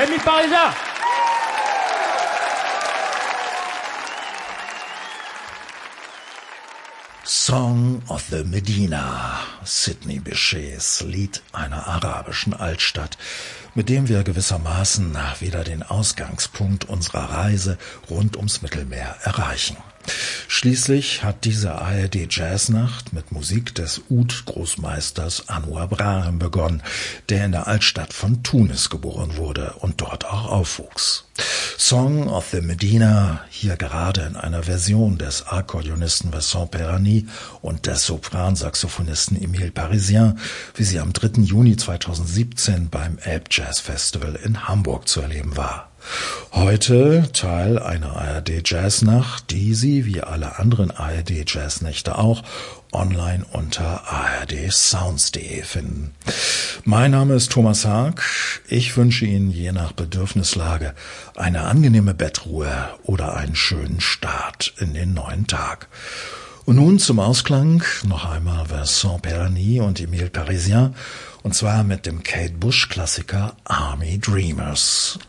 Émile Parisien. Song of the Medina, Sidney Bechets Lied einer arabischen Altstadt, mit dem wir gewissermaßen wieder den Ausgangspunkt unserer Reise rund ums Mittelmeer erreichen. Schließlich hat diese ARD-Jazznacht mit Musik des Oud-Großmeisters Anouar Brahim begonnen, der in der Altstadt von Tunis geboren wurde und dort auch aufwuchs. Song of the Medina, hier gerade in einer Version des Akkordeonisten Vincent Perani und des Sopransaxophonisten Émile Parisien, wie sie am 3. Juni 2017 beim Elbjazz-Festival in Hamburg zu erleben war. Heute Teil einer ARD-Jazznacht, die Sie, wie alle anderen ARD-Jazznächte auch, online unter ardsounds.de finden. Mein Name ist Thomas Haag. Ich wünsche Ihnen je nach Bedürfnislage eine angenehme Bettruhe oder einen schönen Start in den neuen Tag. Und nun zum Ausklang noch einmal Vincent Perani und Émile Parisien, und zwar mit dem Kate Bush-Klassiker Army Dreamers.